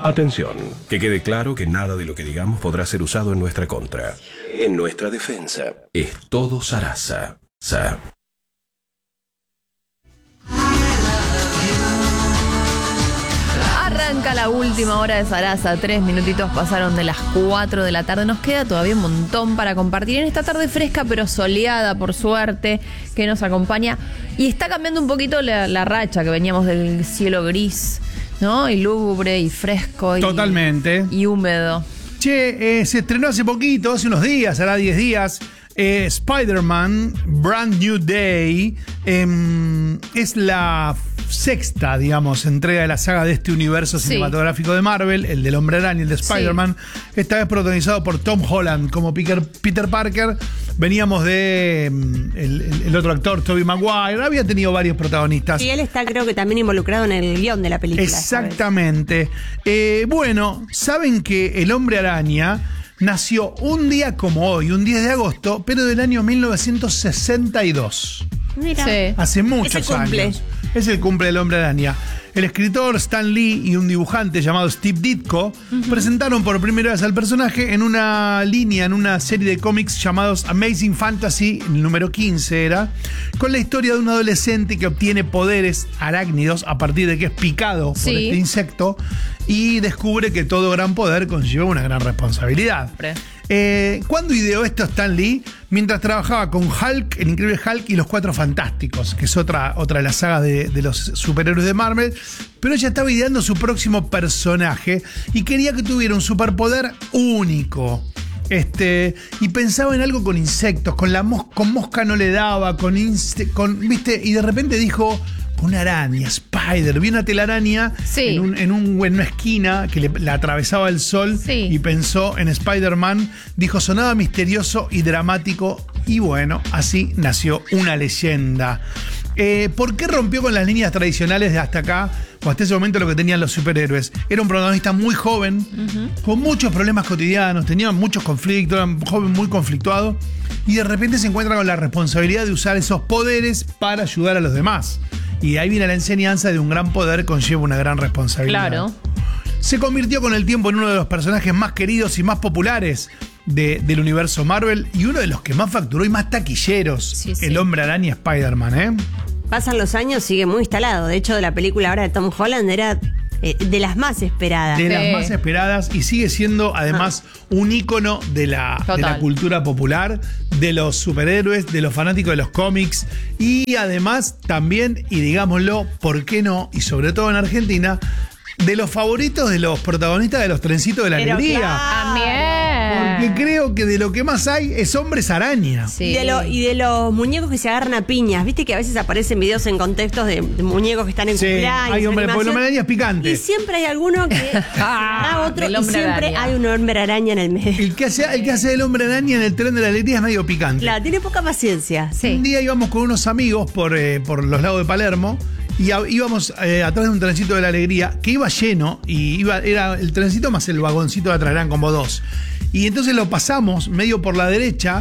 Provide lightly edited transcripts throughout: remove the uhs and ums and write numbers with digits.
Atención, que quede claro que nada de lo que digamos podrá ser usado en nuestra contra. En nuestra defensa, es todo Sarasa. Arranca la última hora de Sarasa. 3 minutitos pasaron de las 4 de la tarde. Nos queda todavía un montón para compartir en esta tarde fresca pero soleada, por suerte, que nos acompaña. Y está cambiando un poquito la racha que veníamos del cielo gris, ¿no? Y lúgubre y fresco. Totalmente. Y húmedo. Che, se estrenó hace poquito, hace unos días, hará 10 días. Spider-Man Brand New Day es la sexta, digamos, entrega de la saga de este universo cinematográfico de Marvel, el del Hombre Araña, el de Spider-Man, esta vez protagonizado por Tom Holland como Peter Parker. Veníamos de el otro actor, Tobey Maguire, había tenido varios protagonistas. Y él está, creo que también involucrado en el guión de la película. Exactamente. Bueno, saben que el Hombre Araña nació un día como hoy, un 10 de agosto, pero del año 1962. Mira. Sí. Hace muchos años. Es el cumple del Hombre Araña. El escritor Stan Lee y un dibujante llamado Steve Ditko presentaron por primera vez al personaje en una línea, en una serie de cómics llamados Amazing Fantasy, el número 15 era, con la historia de un adolescente que obtiene poderes arácnidos a partir de que es picado por este insecto y descubre que todo gran poder conlleva una gran responsabilidad. ¿Cuándo ideó esto Stan Lee? Mientras trabajaba con Hulk, el increíble Hulk y los Cuatro Fantásticos, que es otra de las sagas de los superhéroes de Marvel, pero ella estaba ideando su próximo personaje y quería que tuviera un superpoder único. Y pensaba en algo con insectos, con mosca no le daba, ¿viste? Y de repente dijo, una araña, Spider, vio una telaraña en una esquina que la atravesaba el sol y pensó en Spider-Man, dijo, sonaba misterioso y dramático y bueno, así nació una leyenda. ¿Por qué rompió con las líneas tradicionales de hasta acá o hasta ese momento lo que tenían los superhéroes? Era un protagonista muy joven, con muchos problemas cotidianos, tenía muchos conflictos, era un joven muy conflictuado y de repente se encuentra con la responsabilidad de usar esos poderes para ayudar a los demás. Y ahí viene la enseñanza de un gran poder conlleva una gran responsabilidad. Claro. Se convirtió con el tiempo en uno de los personajes más queridos y más populares del universo Marvel y uno de los que más facturó y más taquilleros, el Hombre Araña Spider-Man, Pasan los años, sigue muy instalado. De hecho, de la película ahora de Tom Holland era de las más esperadas. De las más esperadas y sigue siendo además un ícono de la cultura popular, de los superhéroes, de los fanáticos de los cómics y además también, y digámoslo, ¿por qué no? Y sobre todo en Argentina, de los favoritos de los protagonistas de los trencitos de la alegría. También. Porque creo que de lo que más hay es Hombres Araña. Sí. Y de los muñecos que se agarran a piñas. Viste que a veces aparecen videos en contextos de muñecos que están en cumpleaños. Hay hombre, porque el Hombre Araña es picante. Y siempre hay alguno que otro, y siempre hay un Hombre Araña en el medio. El que hace el Hombre Araña en el tren de la alegría es medio picante. Claro, tiene poca paciencia. Un día íbamos con unos amigos por los lados de Palermo y íbamos atrás de un trencito de la alegría que iba lleno y era el trencito más el vagoncito de atrás, eran como dos. Y entonces lo pasamos medio por la derecha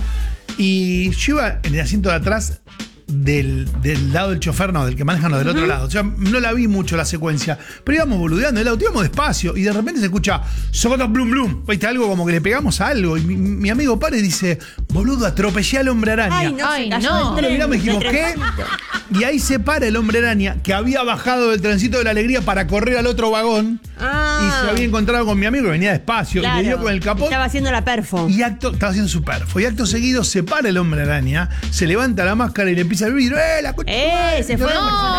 y yo iba en el asiento de atrás del lado del chofer, no, del que manejan los del otro lado. O sea, no la vi mucho la secuencia, pero íbamos boludeando el auto, íbamos despacio y de repente se escucha socotos blum blum, ¿viste? Algo como que le pegamos a algo y mi amigo Pare dice, boludo, atropellé al Hombre Araña. Ay, no. Lo miramos y dijimos, ¿qué? Y ahí se para el Hombre Araña que había bajado del trencito de la alegría para correr al otro vagón y se había encontrado con mi amigo que venía despacio y le dio con el capó. Estaba haciendo la perfo. Estaba haciendo su perfo. Y acto seguido se para el Hombre Araña, se levanta la máscara y le empieza a vivir. Se fue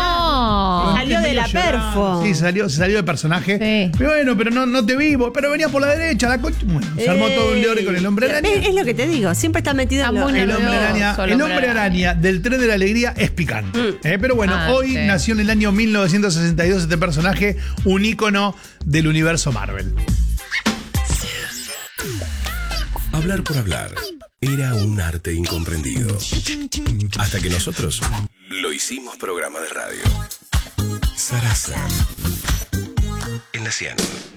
salió de la perfo. Sí, se salió de personaje. Sí. Pero bueno, pero no te vivo. Pero venía por la derecha, la coche. Bueno, se armó todo un leore con el Hombre Araña. Es lo que te digo, siempre está metido en el Hombre Araña del tren de la alegría es picante. Pero bueno, hoy nació en el año 1962 este personaje, un ícono del universo Marvel. Hablar por hablar era un arte incomprendido. Hasta que nosotros lo hicimos programa de radio. Sarasa. En la 100.